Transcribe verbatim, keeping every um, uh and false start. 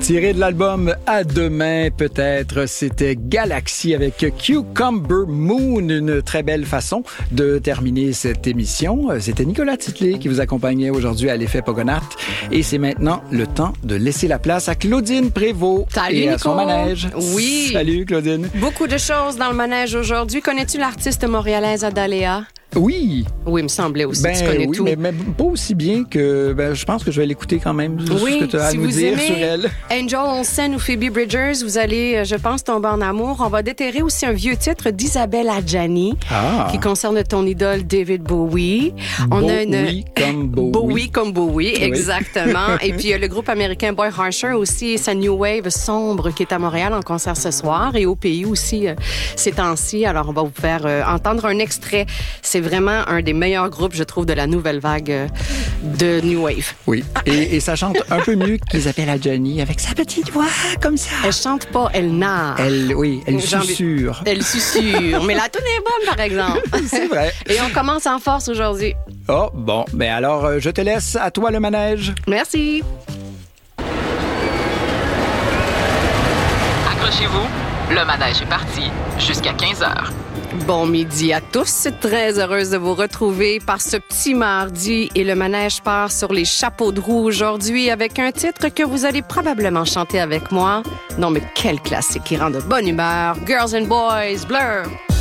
Tiré de l'album À demain, peut-être, c'était Galaxy avec Cucumber Moon, une très belle façon de terminer cette émission. C'était Nicolas Titley qui vous accompagnait aujourd'hui à l'effet Pogonath. Et c'est maintenant le temps de laisser la place à Claudine Prévost. Salut, et à Nico. son manège. Oui. Salut, Claudine. Beaucoup de choses dans le manège aujourd'hui. Connais-tu l'artiste montréalaise Adalea? Oui. Oui, il me semblait aussi. Ben, tu connais oui, tout. mais, mais pas aussi bien que... Ben, je pense que je vais l'écouter quand même. Oui, ce que tu as si à nous vous dire aimez sur elle. Angel Olsen ou Phoebe Bridgers, vous allez, je pense, tomber en amour. On va déterrer aussi un vieux titre d'Isabelle Adjani Ah. qui concerne ton idole David Bowie. On Bowie a une... comme Bowie. Bowie comme Bowie, Oui. exactement. Et puis, il y a le groupe américain Boy Harsher aussi, sa New Wave sombre qui est à Montréal en concert ce soir et au pays aussi euh, ces temps-ci. Alors, on va vous faire euh, entendre un extrait. C'est vraiment un des meilleurs groupes, je trouve, de la nouvelle vague euh, de New Wave. Oui, et, et ça chante un peu mieux qu'Isabelle Adjani avec sa petite voix comme ça. Elle chante pas, elle narre. Elle, oui, elle J'ai envie- susurre. Elle susurre. Mais la tune est bonne, par exemple. C'est vrai. Et on commence en force aujourd'hui. Oh, bon, ben alors, euh, je te laisse. À toi le manège. Merci. Accrochez-vous, le manège est parti jusqu'à quinze heures. Bon midi à tous. Très heureuse de vous retrouver par ce petit mardi. Et le manège part sur les chapeaux de roue aujourd'hui avec un titre que vous allez probablement chanter avec moi. Non, mais quel classique qui rend de bonne humeur. Girls and Boys, Blur.